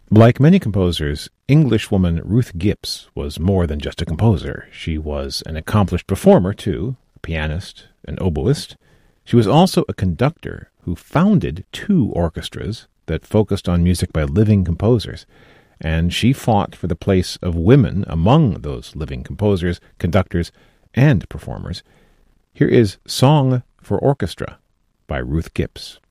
Like many composers, Englishwoman Ruth Gibbs was more than just a composer. She was an accomplished performer, too, a pianist, an oboist. She was also a conductor who founded 2 orchestras that focused on music by living composers, and she fought for the place of women among those living composers, conductors, and performers. Here is Song for Orchestra by Ruth Gibbs.